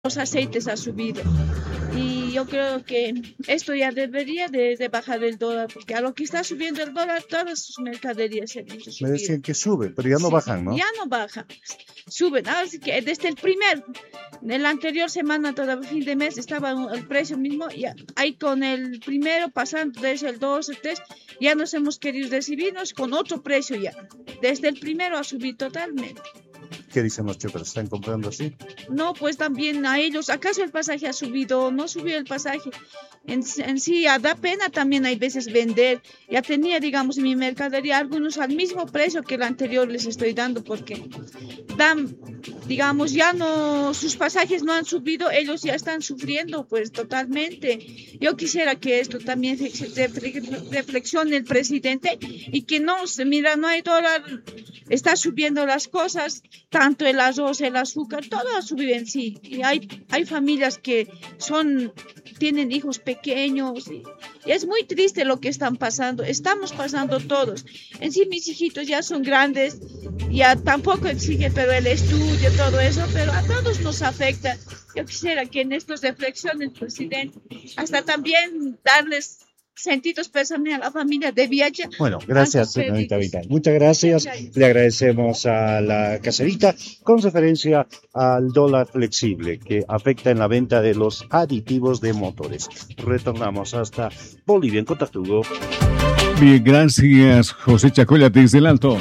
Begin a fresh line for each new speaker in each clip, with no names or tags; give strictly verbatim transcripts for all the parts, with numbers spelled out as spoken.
los aceites ha subido. Y yo creo que esto ya debería de, de bajar el dólar, porque a lo que está subiendo el dólar, todas sus mercaderías se han hecho subir.
Me decían que sube, pero ya no
Sí,
bajan, ¿no?
Ya no bajan, suben. Así que desde el primer, en la anterior semana, todo fin de mes, estaba el precio mismo, y ahí con el primero pasando desde el dos, el tres, ya nos hemos querido recibirnos con otro precio ya. Desde el primero ha subido totalmente.
¿Qué dicen los choferes? ¿Están comprando así?
No, pues también a ellos, ¿acaso el pasaje ha subido? No subió el pasaje. En, en sí, ya da pena también hay veces vender. Ya tenía, digamos, en mi mercadería algunos al mismo precio que el anterior les estoy dando, porque dan, digamos, ya no, sus pasajes no han subido, ellos ya están sufriendo, pues totalmente. Yo quisiera que esto también reflexione el presidente y que no, mira, no hay dólar, está subiendo las cosas, tanto el arroz, el azúcar, todo ha subido en sí. Y hay, hay familias que son, tienen hijos pequeños y, y es muy triste lo que están pasando. Estamos pasando todos. En sí mis hijitos ya son grandes, ya tampoco exigen, pero el estudio, todo eso, pero a todos nos afecta. Yo quisiera que en esto reflexione el presidente, hasta también darles sentidos pésame a la familia de Viacha.
Bueno, gracias, señorita Vital. Muchas gracias. Le agradecemos a la caserita con referencia al dólar flexible que afecta en la venta de los aditivos de motores. Retornamos hasta Bolivia en Contacto.
Bien, gracias, José Chacoya desde el Alto.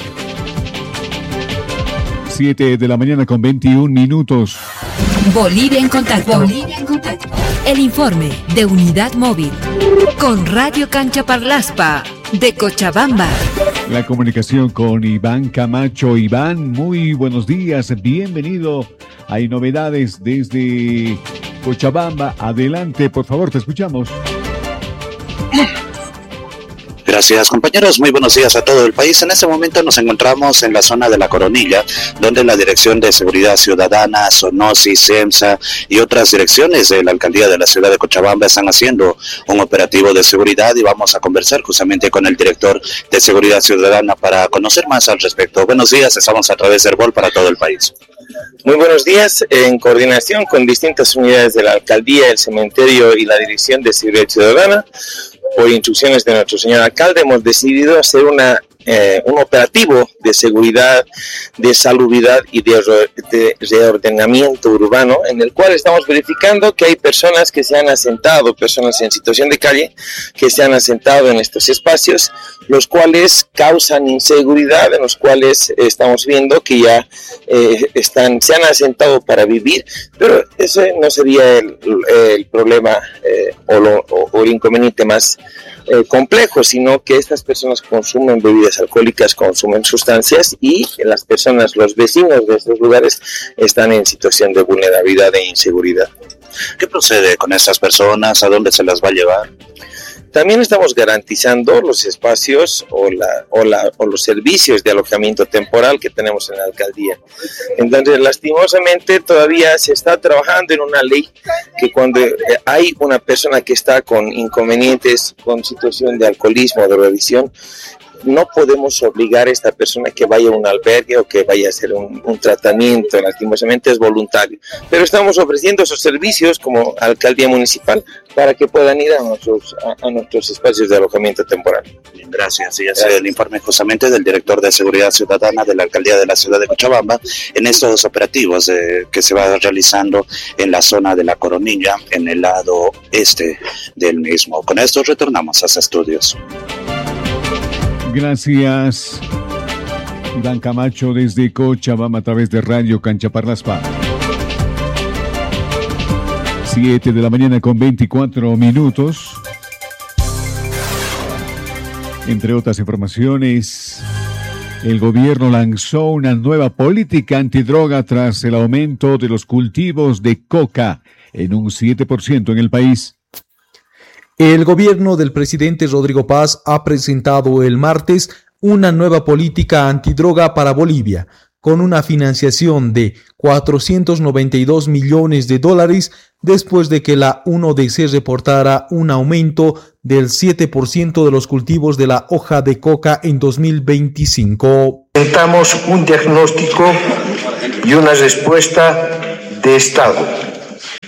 siete de la mañana con veintiún minutos.
Bolivia en Contacto. Bolivia en Contacto. El informe de Unidad Móvil con Radio Cancha Parlaspa de Cochabamba.
La comunicación con Iván Camacho. Iván, muy buenos días, bienvenido. Hay novedades desde Cochabamba. Adelante, por favor, te escuchamos.
Gracias, compañeros. Muy buenos días a todo el país. En este momento nos encontramos en la zona de La Coronilla, donde la Dirección de Seguridad Ciudadana, SONOSI, CEMSA y otras direcciones de la Alcaldía de la Ciudad de Cochabamba están haciendo un operativo de seguridad y vamos a conversar justamente con el director de Seguridad Ciudadana para conocer más al respecto. Buenos días, estamos a través de Herbol para todo el país.
Muy buenos días. En coordinación con distintas unidades de la Alcaldía, el Cementerio y la Dirección de Seguridad Ciudadana, por instrucciones de nuestro señor alcalde, hemos decidido hacer una, eh, un operativo de seguridad, de salubridad y de, re, de reordenamiento urbano, en el cual estamos verificando que hay personas que se han asentado, personas en situación de calle, que se han asentado en estos espacios, los cuales causan inseguridad, en los cuales estamos viendo que ya eh, están, se han asentado para vivir, pero ese no sería el, el problema eh, o, lo, o, o el inconveniente más eh, complejo, sino que estas personas consumen bebidas alcohólicas, consumen sustancias y las personas, los vecinos de estos lugares están en situación de vulnerabilidad e inseguridad.
¿Qué procede con estas personas? ¿A dónde se las va a llevar?
También estamos garantizando los espacios o, la, o, la, o los servicios de alojamiento temporal que tenemos en la alcaldía. Entonces, lastimosamente, todavía se está trabajando en una ley que cuando hay una persona que está con inconvenientes, con situación de alcoholismo o drogadicción, no podemos obligar a esta persona que vaya a un albergue o que vaya a hacer un, un tratamiento, lastimosamente es voluntario. Pero estamos ofreciendo esos servicios como alcaldía municipal para que puedan ir a nuestros, a, a nuestros espacios de alojamiento temporal.
Bien, gracias. Y ese es el informe justamente del director de Seguridad Ciudadana de la Alcaldía de la Ciudad de Cochabamba en estos operativos eh, que se va realizando en la zona de La Coronilla, en el lado este del mismo. Con esto retornamos a los estudios.
Gracias, Iván Camacho desde Cochabamba a través de Radio Cancha Parlaspa. siete de la mañana con veinticuatro minutos. Entre otras informaciones, el gobierno lanzó una nueva política antidroga tras el aumento de los cultivos de coca en un siete por ciento en el país.
El gobierno del presidente Rodrigo Paz ha presentado el martes una nueva política antidroga para Bolivia, con una financiación de cuatrocientos noventa y dos millones de dólares después de que la uno D C reportara un aumento del siete por ciento de los cultivos de la hoja de coca en dos mil veinticinco.
Presentamos un diagnóstico y una respuesta de Estado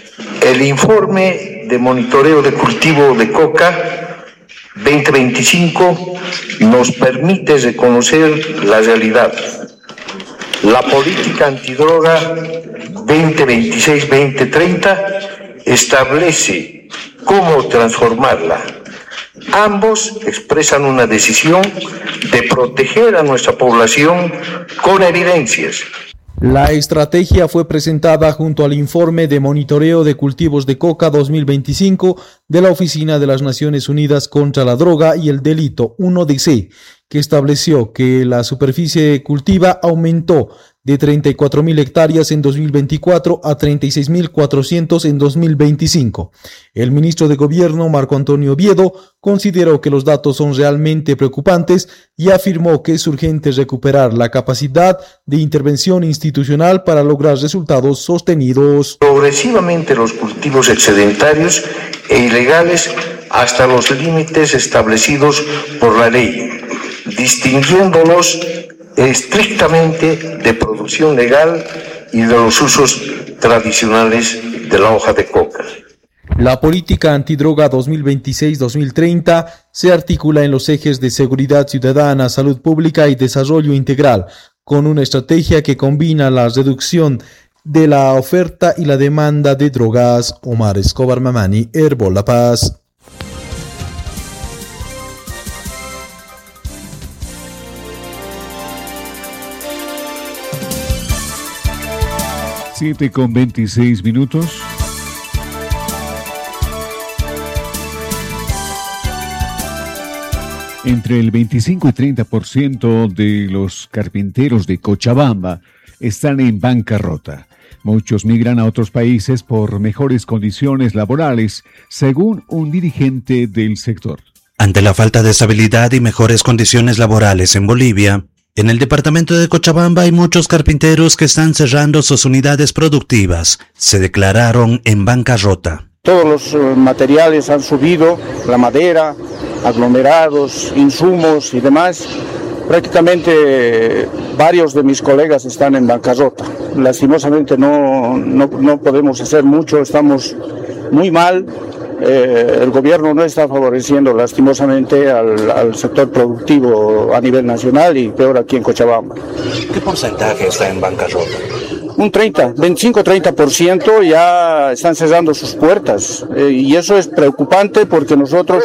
El informe de monitoreo de cultivo de coca veinte veinticinco nos permite reconocer la realidad. La política antidroga veinte veintiséis veinte treinta establece cómo transformarla. Ambos expresan una decisión de proteger a nuestra población con evidencias.
La estrategia fue presentada junto al informe de monitoreo de cultivos de coca dos mil veinticinco de la Oficina de las Naciones Unidas contra la Droga y el Delito, uno D C, que estableció que la superficie cultiva aumentó de treinta y cuatro mil hectáreas en dos mil veinticuatro a treinta y seis mil cuatrocientos en dos mil veinticinco. El ministro de Gobierno, Marco Antonio Oviedo, consideró que los datos son realmente preocupantes y afirmó que es urgente recuperar la capacidad de intervención institucional para lograr resultados sostenidos.
Progresivamente los cultivos excedentarios e ilegales hasta los límites establecidos por la ley, distinguiéndolos estrictamente de producción legal y de los usos tradicionales de la hoja de coca.
La política antidroga dos mil veintiséis dos mil treinta se articula en los ejes de seguridad ciudadana, salud pública y desarrollo integral, con una estrategia que combina la reducción de la oferta y la demanda de drogas. Omar Escobar Mamani, Herbol La Paz.
siete con veintiséis minutos. Entre el veinticinco y treinta por ciento de los carpinteros de Cochabamba están en bancarrota. Muchos migran a otros países por mejores condiciones laborales, según un dirigente del sector.
Ante la falta de estabilidad y mejores condiciones laborales en Bolivia, en el departamento de Cochabamba hay muchos carpinteros que están cerrando sus unidades productivas. Se declararon en bancarrota.
Todos los uh, materiales han subido, la madera, aglomerados, insumos y demás. Prácticamente eh, varios de mis colegas están en bancarrota. Lastimosamente no, no, no podemos hacer mucho, estamos muy mal. Eh, el gobierno no está favoreciendo lastimosamente al, al sector productivo a nivel nacional y peor aquí en Cochabamba.
¿Qué porcentaje está en bancarrota?
Un treinta, veinticinco a treinta por ciento ya están cerrando sus puertas eh, y eso es preocupante porque nosotros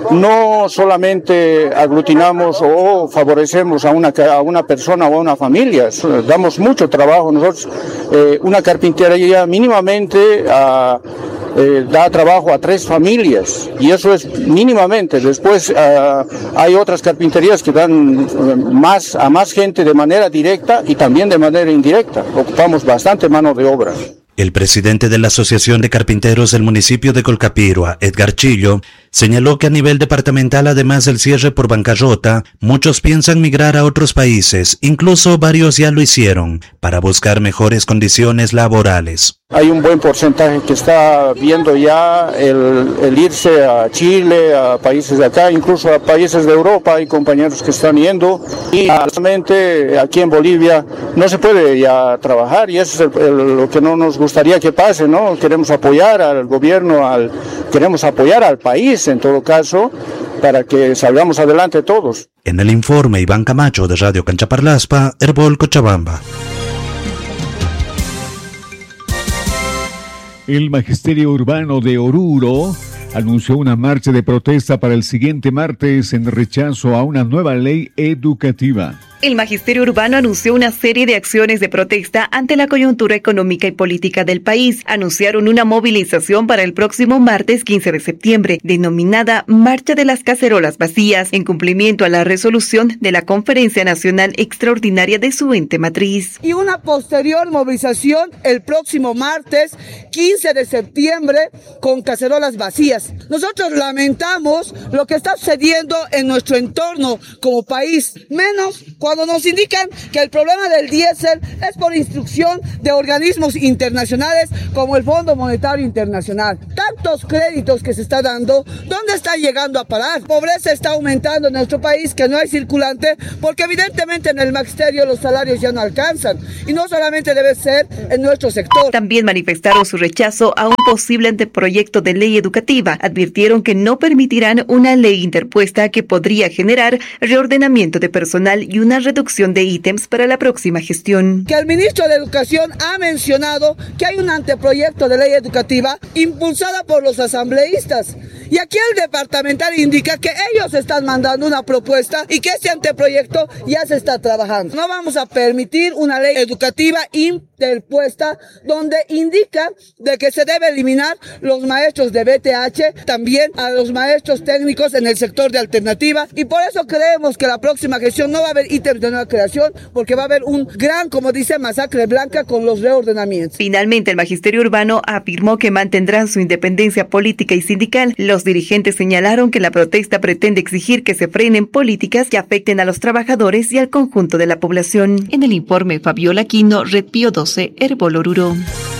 no solamente aglutinamos o favorecemos a una, a una persona o a una familia, damos mucho trabajo. Nosotros, eh, una carpintería mínimamente a Eh, da trabajo a tres familias y eso es mínimamente. Después uh, hay otras carpinterías que dan uh, más a más gente de manera directa y también de manera indirecta. Ocupamos bastante mano de obra.
El presidente de la Asociación de Carpinteros del municipio de Colcapirua, Edgar Chillo, señaló que a nivel departamental, además del cierre por bancarrota, muchos piensan migrar a otros países, incluso varios ya lo hicieron, para buscar mejores condiciones laborales.
Hay un buen porcentaje que está viendo ya el, el irse a Chile, a países de acá, incluso a países de Europa. Hay compañeros que están yendo y realmente aquí en Bolivia no se puede ya trabajar y eso es el, el, lo que no nos gustaría que pase, ¿no? Queremos apoyar al gobierno, al, queremos apoyar al país en todo caso para que salgamos adelante todos.
En el informe, Iván Camacho de Radio Cancha Parlaspa, Herbol Cochabamba.
El Magisterio Urbano de Oruro anunció una marcha de protesta para el siguiente martes en rechazo a una nueva ley educativa.
El Magisterio Urbano anunció una serie de acciones de protesta ante la coyuntura económica y política del país. Anunciaron una movilización para el próximo martes quince de septiembre, denominada Marcha de las Cacerolas Vacías, en cumplimiento a la resolución de la Conferencia Nacional Extraordinaria de su ente matriz.
Y una posterior movilización el próximo martes quince de septiembre con cacerolas vacías. Nosotros lamentamos lo que está sucediendo en nuestro entorno como país, menos Cuando nos indican que el problema del diésel es por instrucción de organismos internacionales como el Fondo Monetario Internacional. Tantos créditos que se está dando, ¿dónde están llegando a parar? La pobreza está aumentando en nuestro país, que no hay circulante, porque evidentemente en el magisterio los salarios ya no alcanzan. Y no solamente debe ser en nuestro sector.
También manifestaron su rechazo a un posible anteproyecto de ley educativa. Advirtieron que no permitirán una ley interpuesta que podría generar reordenamiento de personal y una reducción de ítems para la próxima gestión.
Que el ministro de Educación ha mencionado que hay un anteproyecto de ley educativa impulsada por los asambleístas. Y aquí el departamental indica que ellos están mandando una propuesta y que este anteproyecto ya se está trabajando. No vamos a permitir una ley educativa interpuesta donde indica de que se debe eliminar los maestros de B T H, también a los maestros técnicos en el sector de alternativa, y por eso creemos que la próxima gestión no va a haber ítems de nueva creación, porque va a haber un gran, como dice, masacre blanca con los reordenamientos.
Finalmente, el magisterio urbano afirmó que mantendrán su independencia política y sindical. Los dirigentes señalaron que la protesta pretende exigir que se frenen políticas que afecten a los trabajadores y al conjunto de la población. En el informe, Fabiola Quino, Red Pío doce, Herbol Oruro.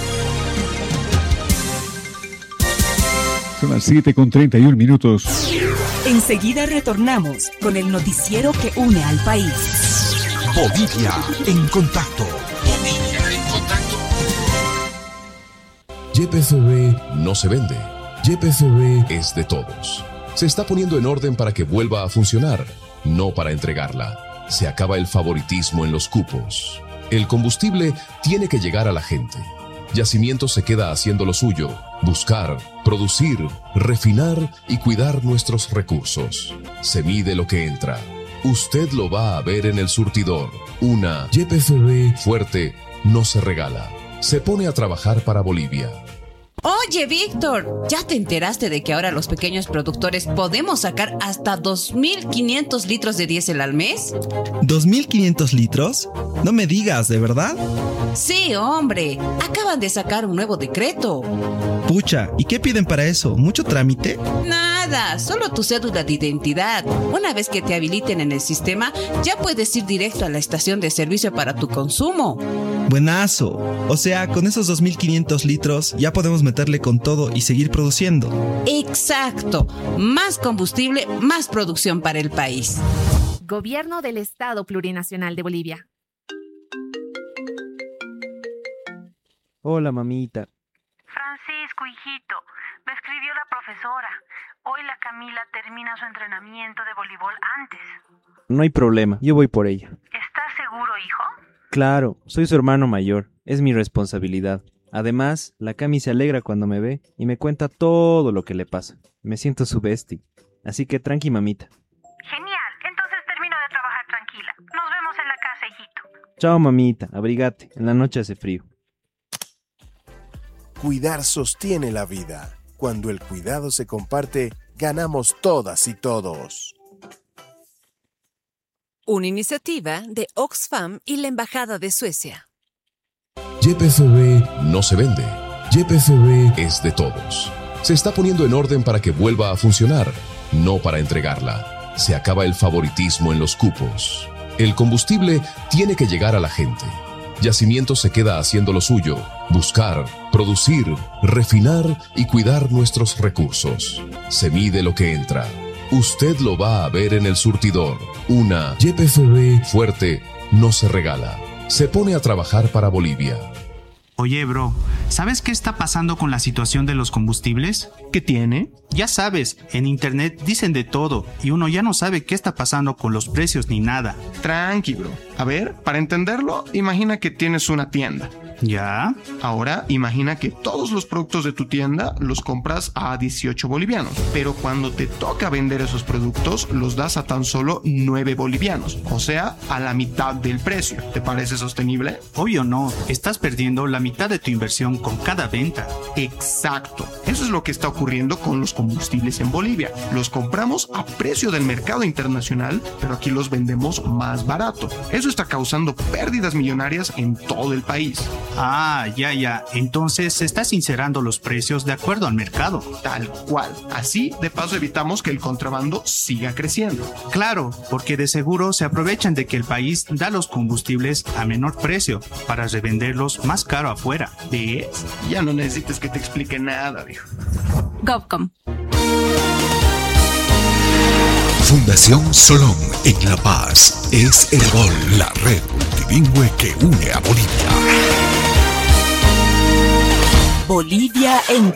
Son las siete con treinta y un minutos.
Enseguida retornamos con el noticiero que une al país.
Bolivia en contacto. Bolivia en contacto. Y P C B no se vende. Y P C B es de todos. Se está poniendo en orden para que vuelva a funcionar, no para entregarla. Se acaba el favoritismo en los cupos. El combustible tiene que llegar a la gente. Yacimiento se queda haciendo lo suyo: buscar, producir, refinar y cuidar nuestros recursos. Se mide lo que entra. Usted lo va a ver en el surtidor. Una Y P C B fuerte no se regala. Se pone a trabajar para Bolivia.
Oye, Víctor, ¿ya te enteraste de que ahora los pequeños productores podemos sacar hasta dos mil quinientos litros de diésel al mes?
¿dos mil quinientos litros? No me digas, ¿de verdad?
Sí, hombre, acaban de sacar un nuevo decreto.
Pucha, ¿y qué piden para eso? ¿Mucho trámite?
Nada, solo tu cédula de identidad. Una vez que te habiliten en el sistema, ya puedes ir directo a la estación de servicio para tu consumo.
Buenazo. O sea, con esos dos mil quinientos litros ya podemos meterle con todo y seguir produciendo.
Exacto. Más combustible, más producción para el país.
Gobierno del Estado Plurinacional de Bolivia.
Hola, mamita.
Francisco, hijito, me escribió la profesora. Hoy la Camila termina su entrenamiento de voleibol antes.
No hay problema, yo voy por ella.
¿Estás seguro, hijo?
Claro, soy su hermano mayor, es mi responsabilidad. Además, la Cami se alegra cuando me ve y me cuenta todo lo que le pasa. Me siento su bestie, así que tranqui, mamita.
Genial, entonces termino de trabajar tranquila. Nos vemos en la casa, hijito.
Chao, mamita, abrigate, en la noche hace frío.
Cuidar sostiene la vida. Cuando el cuidado se comparte, ganamos todas y todos.
Una iniciativa de Oxfam y la Embajada de Suecia.
Y P C B no se vende. Y P C B es de todos. Se está poniendo en orden para que vuelva a funcionar, no para entregarla. Se acaba el favoritismo en los cupos. El combustible tiene que llegar a la gente. Yacimiento se queda haciendo lo suyo: buscar, producir, refinar y cuidar nuestros recursos. Se mide lo que entra. Usted lo va a ver en el surtidor. Una Y P C B fuerte no se regala. Se pone a trabajar para Bolivia.
Oye, bro, ¿sabes qué está pasando con la situación de los combustibles? ¿Qué tiene? Ya sabes, en internet dicen de todo y uno ya no sabe qué está pasando con los precios ni nada.
Tranqui, bro. A ver, para entenderlo, imagina que tienes una tienda.
¿Ya?
Ahora, imagina que todos los productos de tu tienda los compras a dieciocho bolivianos, pero cuando te toca vender esos productos, los das a tan solo nueve bolivianos, o sea, a la mitad del precio. ¿Te parece sostenible?
Obvio no, estás perdiendo la mitad de tu inversión con cada venta.
Exacto. Eso es lo que está ocurriendo con los combustibles en Bolivia. Los compramos a precio del mercado internacional, pero aquí los vendemos más barato. Eso está causando pérdidas millonarias en todo el país.
Ah, ya, ya. Entonces se está sincerando los precios de acuerdo al mercado.
Tal cual. Así, de paso, evitamos que el contrabando siga creciendo.
Claro, porque de seguro se aprovechan de que el país da los combustibles a menor precio para revenderlos más caro afuera.
¿Ves? Ya no necesitas que te explique nada, viejo.
GovCom.
Fundación Solón en La Paz es el gol, la red multilingüe que une a Bolivia.
Bolivia en